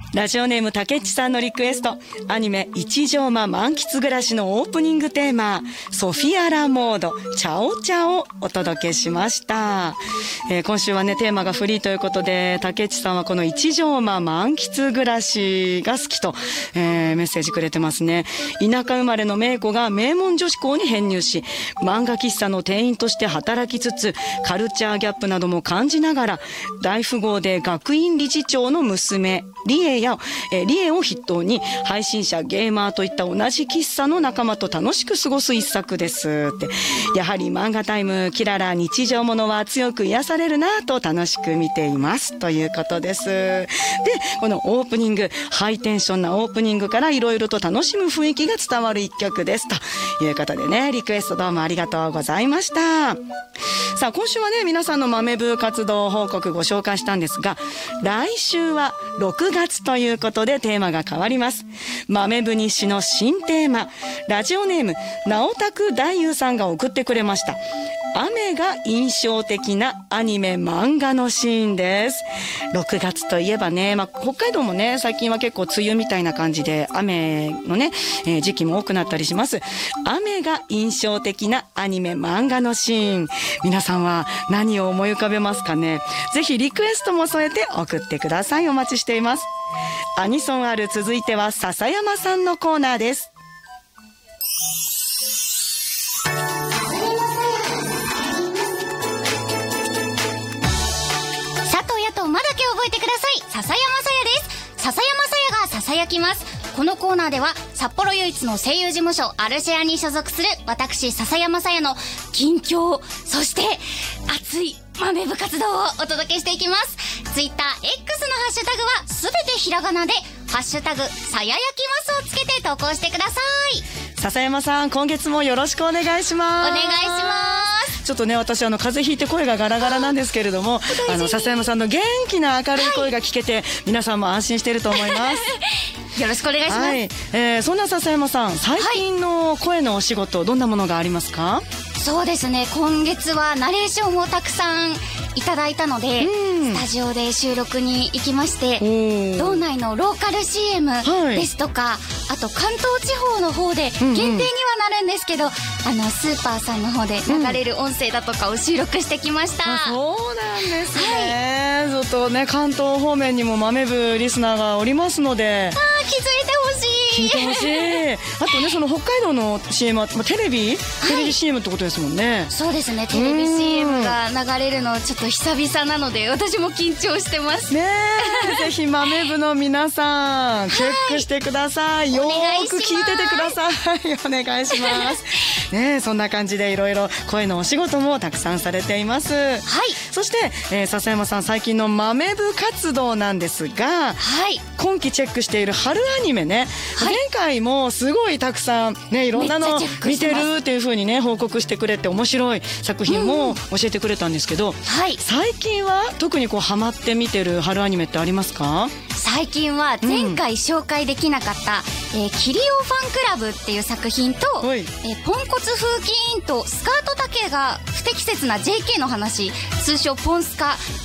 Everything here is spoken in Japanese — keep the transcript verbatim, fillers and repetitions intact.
ラジオネーム竹内さんのリクエスト、アニメ一条間満喫暮らしのオープニングテーマ、ソフィアラモードチャオチャをお届けしました。えー、今週はねテーマがフリーということで、竹内さんはこの一条間満喫暮らしが好きと、えー、メッセージくれてますね。田舎生まれの芽子が名門女子校に編入し、漫画喫茶の店員として働きつつ、カルチャーギャップなども感じながら、大富豪で学院理事長の娘リエや、えー、リエを筆頭に配信者、ゲーマーといった同じ喫茶の仲間と楽しく過ごす一作ですって。やはり漫画タイムキララ日常ものは強く癒されるなと楽しく見ていますということです。で、このオープニング、ハイテンションなオープニングからいろいろと楽しむ雰囲気が伝わる一曲ですということでね、リクエストどうもありがとうございました。さあ今週はね、皆さんの豆部活動報告ご紹介したんですが、来週はろくがつということでテーマが変わります。豆部日誌の新テーマ、ラジオネーム直拓大優さんが送ってくれました。雨が印象的なアニメ漫画のシーンです。ろくがつといえばね、まあ、北海道もね最近は結構梅雨みたいな感じで雨のね、えー、時期も多くなったりします。雨が印象的なアニメ漫画のシーン、皆さんは何を思い浮かべますかね。ぜひリクエストも添えて送ってください。お待ちしています。アニソンある、続いては笹山さんのコーナーです。 まだけ覚えてください。笹山さやです。笹山さやがささやきます。このコーナーでは札幌唯一の声優事務所アルシェアに所属する私笹山さやの近況、そして熱い豆部活動をお届けしていきます。ツイッター X のハッシュタグはすべてひらがなでハッシュタグさややきますをつけて投稿してください。 笹山さん、今月もよろしくお願いします。 お願いします。 ちょっとね、私あの風邪ひいて声がガラガラなんですけれども、あの笹山さんの元気な明るい声が聞けて、はい、皆さんも安心していると思いますよろしくお願いします、 はい。えー、そんな笹山さん、最近の声のお仕事、はい、どんなものがありますか？ そうですね、今月はナレーションをたくさんいただいたので、うん、スタジオで収録に行きまして、道内のローカル シーエム ですとか、はい、あと関東地方の方で限定にはなるんですけど、うんうん、あのスーパーさんの方で流れる音声だとかを収録してきました、 うん、そうなんですね、はい、ずっとね関東方面にも豆部リスナーがおりますので、 あー気づいてほしい聞いてほしい。あとね、その北海道の シーエム は、まあ、テレビ、はい、テレビ シーエム ってことですもんね。 そうですね、テレビ シーエム が流れるのちょっと久々なので私も緊張してますね。ぜひ豆部の皆さんチェックしてください、はい、よーく聞いててください。お願いしますね。そんな感じでいろいろ声のお仕事もたくさんされています。はい。そして、えー、笹山さん最近の豆部活動なんですが、はい、今期チェックしている春アニメね、はい、前回もすごいたくさんね、いろんなの見てるっていう風にね報告してくれて、面白い作品も教えてくれたんですけど、うん、はい、最近は特にこうハマって見てる春アニメってありますか？ 最近は前回紹介できなかった、うん、えー、キリオファンクラブっていう作品と、えー、ポンコツ風紀委員とスカート丈が不適切な ジェーケー の話、通称ポンスカ